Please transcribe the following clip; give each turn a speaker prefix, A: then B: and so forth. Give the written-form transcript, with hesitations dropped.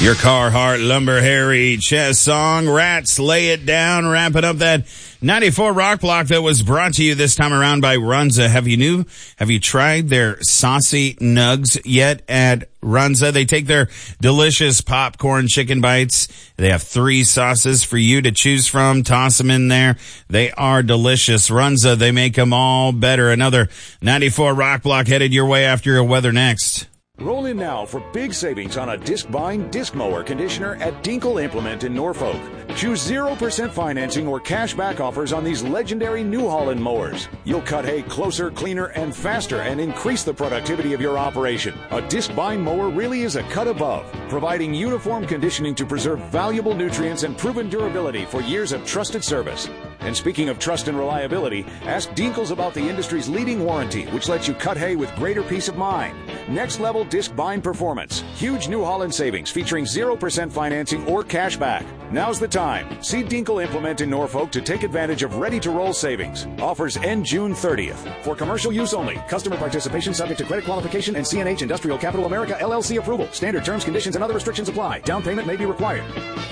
A: Your Carhartt Lumber Harry Chess song, Rats Lay It Down, wrapping up that 94 Rock Block that was brought to you this time around by Runza. Have you tried their saucy nugs yet at Runza? They take their delicious popcorn chicken bites. They have 3 sauces for you to choose from. Toss them in there. They are delicious. Runza, they make them all better. Another 94 Rock Block headed your way after your weather next.
B: Roll in now for big savings on a disc-bind disc mower conditioner at Dinkle Implement in Norfolk. Choose 0% financing or cash back offers on these legendary New Holland mowers. You'll cut hay closer, cleaner, and faster and increase the productivity of your operation. A disc-bind mower really is a cut above, providing uniform conditioning to preserve valuable nutrients and proven durability for years of trusted service. And speaking of trust and reliability, ask Dinkles about the industry's leading warranty, which lets you cut hay with greater peace of mind. Next level disc bind performance. Huge New Holland savings featuring 0% financing or cash back. Now's the time. See Dinkle Implement in Norfolk to take advantage of ready-to-roll savings. Offers end June 30th. For commercial use only. Customer participation subject to credit qualification and CNH Industrial Capital America LLC approval. Standard terms, conditions, and other restrictions apply. Down payment may be required.